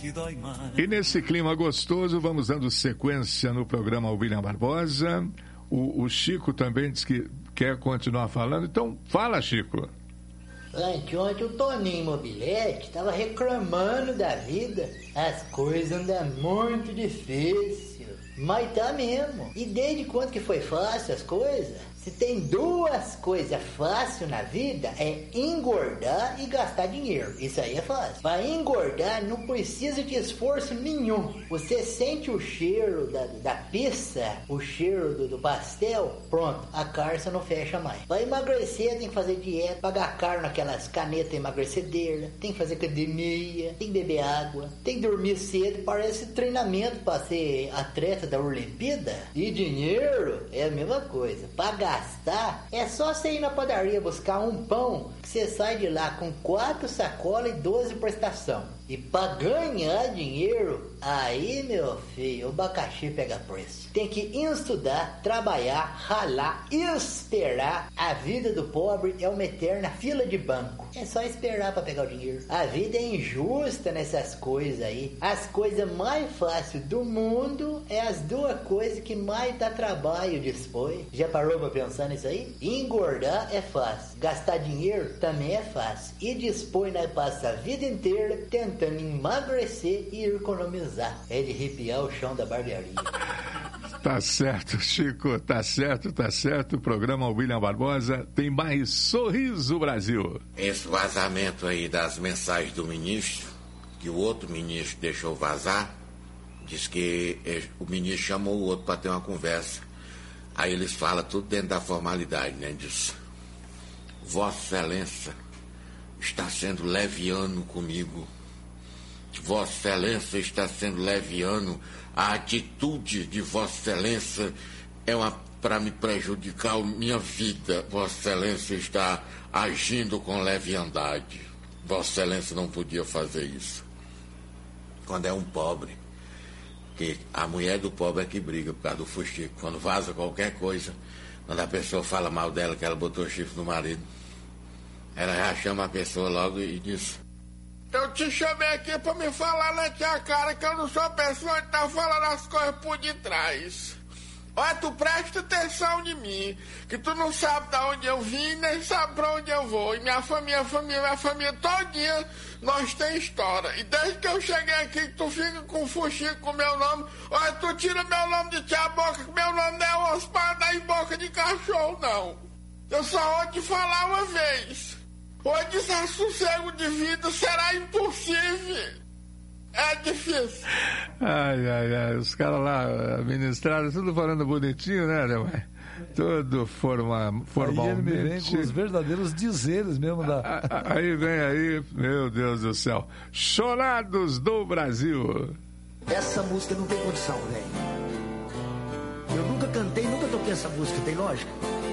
que dói mais. E nesse clima gostoso, vamos dando sequência no programa William Barbosa. O Chico também diz que quer continuar falando, então fala, Chico. Ontem o Toninho Mobilete estava reclamando da vida. As coisas andam muito difícil. Mas tá mesmo. E desde quando que foi fácil as coisas? Se tem duas coisas fáceis na vida, é engordar e gastar dinheiro. Isso aí é fácil. Para engordar, não precisa de esforço nenhum. Você sente o cheiro da pizza, o cheiro do pastel, pronto, a carça não fecha mais. Para emagrecer, tem que fazer dieta, pagar caro naquelas canetas emagrecedeiras, tem que fazer academia, tem que beber água, tem que dormir cedo, parece treinamento para ser atleta da Olimpíada. E dinheiro é a mesma coisa. Pagar gastar, é só você ir na padaria buscar um pão que você sai de lá com 4 sacolas e 12 prestação. E para ganhar dinheiro, aí, meu filho, o abacaxi pega preço. Tem que estudar, trabalhar, ralar, esperar. A vida do pobre é uma eterna fila de banco. É só esperar para pegar o dinheiro. A vida é injusta nessas coisas aí. As coisas mais fáceis do mundo é as duas coisas que mais dá trabalho depois. Já parou para pensar nisso aí? Engordar é fácil. Gastar dinheiro também é fácil. E depois nós passa a vida inteira tentando emagrecer e economizar. É de arrepiar o chão da barbearia. Tá certo, Chico, tá certo. O programa William Barbosa tem mais Sorriso Brasil. Esse vazamento aí das mensagens do ministro, que o outro ministro deixou vazar, diz que o ministro chamou o outro para ter uma conversa. Aí eles falam tudo dentro da formalidade, né? Diz: Vossa Excelência está sendo leviano comigo. Vossa Excelência está sendo leviano. A atitude de Vossa Excelência é para me prejudicar a minha vida. Vossa Excelência está agindo com leviandade. Vossa Excelência não podia fazer isso. Quando é um pobre, que a mulher do pobre é que briga por causa do fuxico. Quando vaza qualquer coisa, quando a pessoa fala mal dela, que ela botou chifre no marido, ela já chama a pessoa logo e diz: eu te chamei aqui pra me falar na tua cara que eu não sou a pessoa que tá falando as coisas por detrás. Olha, tu presta atenção em mim, que tu não sabe de onde eu vim, nem sabe pra onde eu vou. E minha família todinha, nós tem história. E desde que eu cheguei aqui, tu fica com fuxico com meu nome. Olha, tu tira meu nome de tua boca, que meu nome não é osso para dar em boca de cachorro, não. Eu só vou te falar uma vez. Hoje esse sossego de vida será impossível. É difícil. Ai, os caras lá administrados, tudo falando bonitinho, né, Ademar? Tudo formalmente. Aí ele me vem com os verdadeiros dizeres mesmo da... Aí vem, meu Deus do céu. Chorados do Brasil. Essa música não tem condição, velho. Eu nunca cantei, nunca toquei essa música, tem lógica?